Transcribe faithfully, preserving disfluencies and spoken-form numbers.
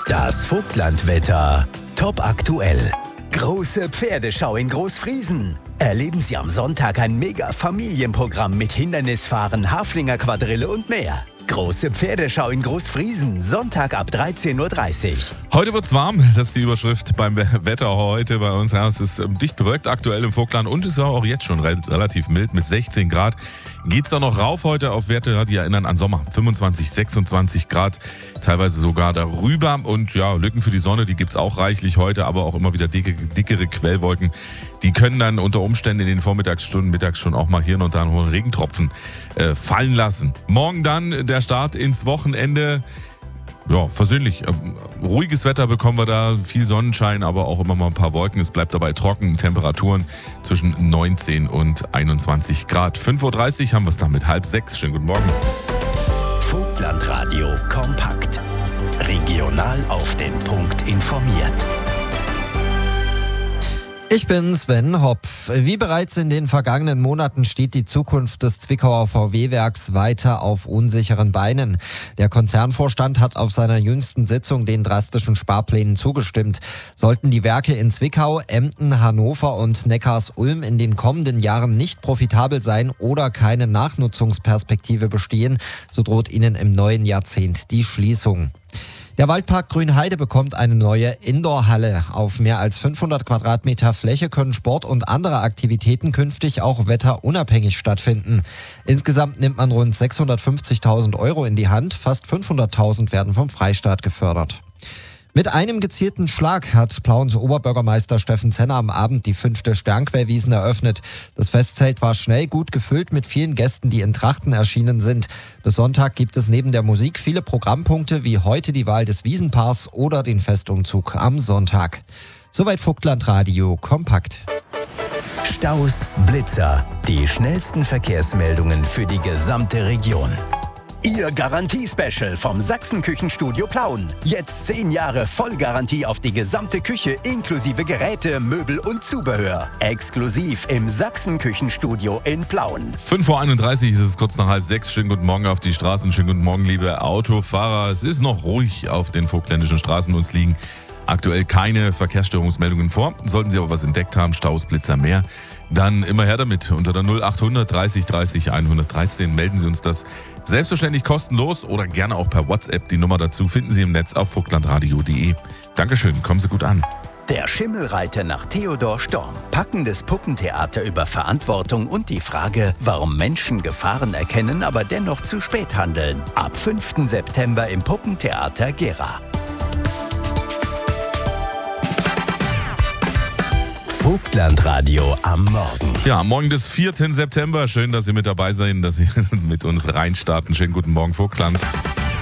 Das Vogtlandwetter. Top aktuell. Große Pferdeschau in Großfriesen. Erleben Sie am Sonntag ein Mega-Familienprogramm mit Hindernisfahren, Haflinger Quadrille und mehr. Große Pferdeschau in Großfriesen, Sonntag ab dreizehn Uhr dreißig. Heute wird's warm, das ist die Überschrift beim Wetter heute bei uns. Ja, es ist dicht bewölkt aktuell im Vogtland und es ist auch jetzt schon relativ mild mit sechzehn Grad. Geht's da noch rauf heute auf Werte, die erinnern an Sommer. fünfundzwanzig, sechsundzwanzig Grad, teilweise sogar darüber. Und ja, Lücken für die Sonne, die gibt's auch reichlich heute, aber auch immer wieder dicke, dickere Quellwolken. Die können dann unter Umständen in den Vormittagsstunden, Mittagsstunden auch mal hier und da einen hohen Regentropfen äh, fallen lassen. Morgen dann der Start ins Wochenende. Ja, versöhnlich. Ruhiges Wetter bekommen wir da, viel Sonnenschein, aber auch immer mal ein paar Wolken. Es bleibt dabei trocken, Temperaturen zwischen neunzehn und einundzwanzig Grad. fünf Uhr dreißig haben wir es dann mit halb sechs. Schönen guten Morgen. Vogtlandradio kompakt. Regional auf den Punkt informiert. Ich bin Sven Hopf. Wie bereits in den vergangenen Monaten steht die Zukunft des Zwickauer V W-Werks weiter auf unsicheren Beinen. Der Konzernvorstand hat auf seiner jüngsten Sitzung den drastischen Sparplänen zugestimmt. Sollten die Werke in Zwickau, Emden, Hannover und Neckars-Ulm in den kommenden Jahren nicht profitabel sein oder keine Nachnutzungsperspektive bestehen, so droht ihnen im neuen Jahrzehnt die Schließung. Der Waldpark Grünheide bekommt eine neue Indoor-Halle. Auf mehr als fünfhundert Quadratmeter Fläche können Sport und andere Aktivitäten künftig auch wetterunabhängig stattfinden. Insgesamt nimmt man rund sechshundertfünfzigtausend Euro in die Hand, fast fünfhunderttausend werden vom Freistaat gefördert. Mit einem gezielten Schlag hat Plauens Oberbürgermeister Steffen Zenner am Abend die fünfte Sternquellwiesen eröffnet. Das Festzelt war schnell gut gefüllt mit vielen Gästen, die in Trachten erschienen sind. Bis Sonntag gibt es neben der Musik viele Programmpunkte, wie heute die Wahl des Wiesenpaars oder den Festumzug am Sonntag. Soweit Vogtlandradio kompakt. Staus, Blitzer, die schnellsten Verkehrsmeldungen für die gesamte Region. Ihr Garantie-Special vom Sachsen-Küchenstudio Plauen. Jetzt zehn Jahre Vollgarantie auf die gesamte Küche inklusive Geräte, Möbel und Zubehör. Exklusiv im Sachsen-Küchenstudio in Plauen. fünf Uhr einunddreißig ist es kurz nach halb sechs. Schönen guten Morgen auf die Straßen. Schönen guten Morgen, liebe Autofahrer. Es ist noch ruhig auf den vogtländischen Straßen. Uns liegen aktuell keine Verkehrsstörungsmeldungen vor. Sollten Sie aber was entdeckt haben, Staus, Blitzer, mehr, dann immer her damit. Unter der null achthundert dreißig dreißig hundertdreizehn melden Sie uns das selbstverständlich kostenlos oder gerne auch per WhatsApp. Die Nummer dazu finden Sie im Netz auf vogtlandradio punkt de. Dankeschön, kommen Sie gut an. Der Schimmelreiter nach Theodor Storm. Packendes Puppentheater über Verantwortung und die Frage, warum Menschen Gefahren erkennen, aber dennoch zu spät handeln. Ab fünften September im Puppentheater Gera. Vogtlandradio am Morgen. Ja, am Morgen des vierten September. Schön, dass Sie mit dabei sind, dass Sie mit uns reinstarten. Schönen guten Morgen, Vogtland.